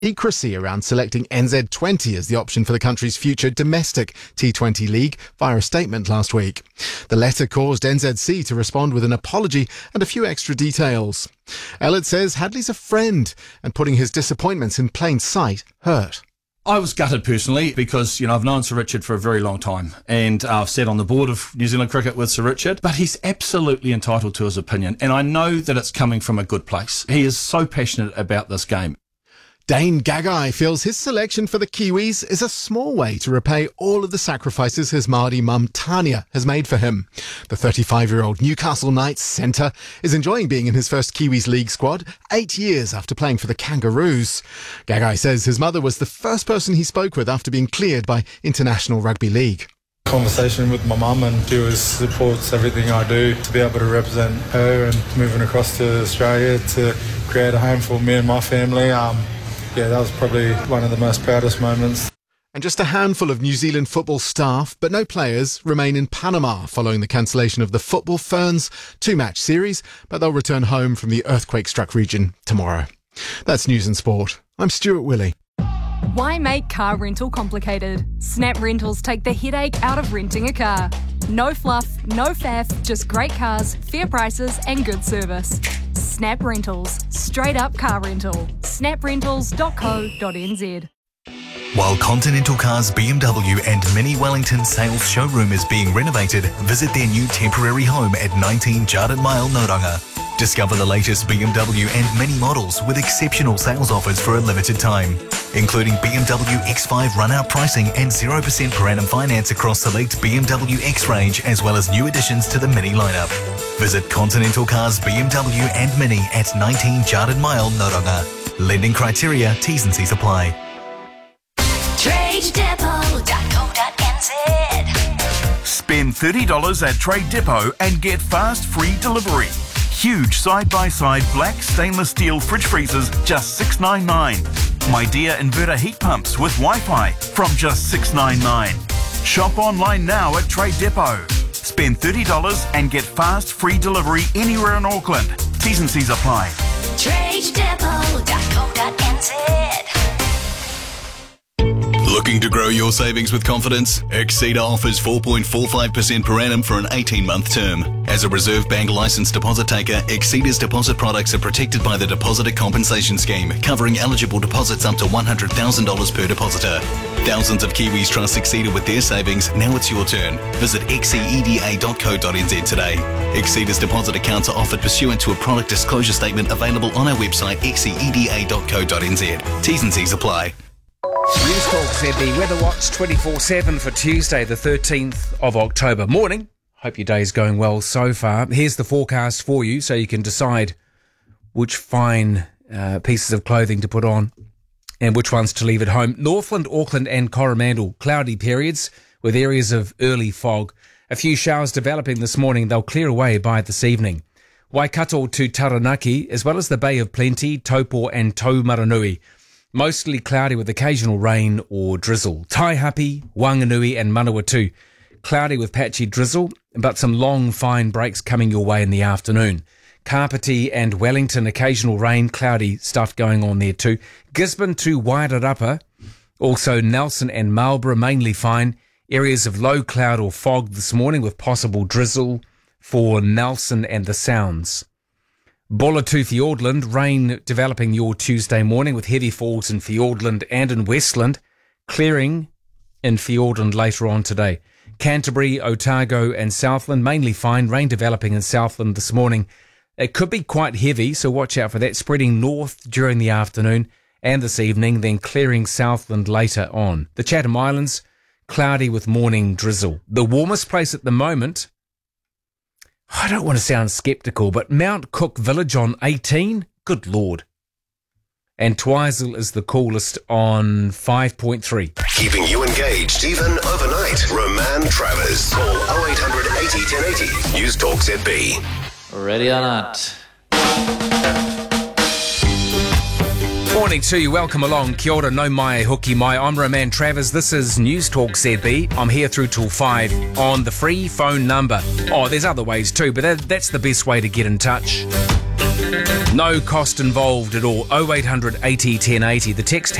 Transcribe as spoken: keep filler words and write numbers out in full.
secrecy around selecting N Z twenty as the option for the country's future domestic T twenty league via a statement last week. The letter caused N Z C to respond with an apology and a few extra details. Ellett says Hadley's a friend and putting his disappointments in plain sight hurt. I was gutted personally because, you know, I've known Sir Richard for a very long time and uh, I've sat on the board of New Zealand Cricket with Sir Richard, but he's absolutely entitled to his opinion and I know that it's coming from a good place. He is so passionate about this game. Dane Gagai feels his selection for the Kiwis is a small way to repay all of the sacrifices his Māori mum Tania has made for him. The thirty-five-year-old Newcastle Knights centre is enjoying being in his first Kiwis League squad eight years after playing for the Kangaroos. Gagai says his mother was the first person he spoke with after being cleared by International Rugby League. Conversation with my mum, and she always supports everything I do to be able to represent her and moving across to Australia to create a home for me and my family. Um, Yeah, that was probably one of the most proudest moments. And just a handful of New Zealand football staff, but no players, remain in Panama following the cancellation of the Football Ferns two-match series, but they'll return home from the earthquake-struck region tomorrow. That's News and Sport. I'm Stuart Willey. Why make car rental complicated? Snap Rentals take the headache out of renting a car. No fluff, no faff, just great cars, fair prices and good service. Snap Rentals. Straight up car rental. snap rentals dot co dot n z. While Continental Cars B M W and Mini Wellington sales showroom is being renovated, visit their new temporary home at nineteen Jardin Mile, Noronga. Discover the latest B M W and Mini models with exceptional sales offers for a limited time, including B M W X five run-out pricing and zero percent per annum finance across select B M W X range, as well as new additions to the Mini lineup. Visit Continental Cars B M W and Mini at nineteen Jardin Mile, Noronga. Lending criteria, T's and C's apply. trade depot dot co dot n z. Spend thirty dollars at Trade Depot and get fast free delivery. Huge side-by-side black stainless steel fridge freezers, just six dollars ninety-nine. My Dear inverter heat pumps with Wi-Fi from just six dollars ninety-nine. Shop online now at Trade Depot. Spend thirty dollars and get fast free delivery anywhere in Auckland. T's and C's apply. trade depot dot co dot n z. Looking to grow your savings with confidence? Exceeder offers four point four five percent per annum for an eighteen-month term. As a Reserve Bank licensed deposit taker, Exceeder's deposit products are protected by the Depositor Compensation Scheme, covering eligible deposits up to one hundred thousand dollars per depositor. Thousands of Kiwis trust Exceeder with their savings. Now it's your turn. Visit exceeda dot co dot n z today. Exceeder's deposit accounts are offered pursuant to a product disclosure statement available on our website exceeda dot co dot n z. T's and C's apply. News Talk Z B Weather Watch twenty-four seven for Tuesday the thirteenth of October. Morning. Hope your day is going well so far. Here's the forecast for you so you can decide which fine uh, pieces of clothing to put on and which ones to leave at home. Northland, Auckland and Coromandel, cloudy periods with areas of early fog. A few showers developing this morning. They'll clear away by this evening. Waikato to Taranaki, as well as the Bay of Plenty, Taupo and Taumaranui. Mostly cloudy with occasional rain or drizzle. Taihape, Wanganui and Manawatu. Cloudy with patchy drizzle, but some long, fine breaks coming your way in the afternoon. Kapiti and Wellington, occasional rain, cloudy stuff going on there too. Gisborne to Wairarapa. Also Nelson and Marlborough, mainly fine. Areas of low cloud or fog this morning with possible drizzle for Nelson and the Sounds. Bulla to Fiordland, rain developing your Tuesday morning with heavy falls in Fiordland and in Westland, clearing in Fiordland later on today. Canterbury, Otago and Southland, mainly fine, rain developing in Southland this morning. It could be quite heavy, so watch out for that, spreading north during the afternoon and this evening, then clearing Southland later on. The Chatham Islands, cloudy with morning drizzle. The warmest place at the moment, I don't want to sound sceptical, but Mount Cook Village on eighteen? Good Lord. And Twizel is the coolest on five point three. Keeping you engaged even overnight. Roman Travers. Call oh eight hundred eighty ten eighty. News Talk Z B. Ready or not. Morning to you, welcome along. Kia ora, no mai, hoki mai. I'm Roman Travers. This is News Talk Z B. I'm here through till five on the free phone number. Oh, there's other ways too, but that, that's the best way to get in touch. No cost involved at all. oh eight hundred eighty ten eighty. The text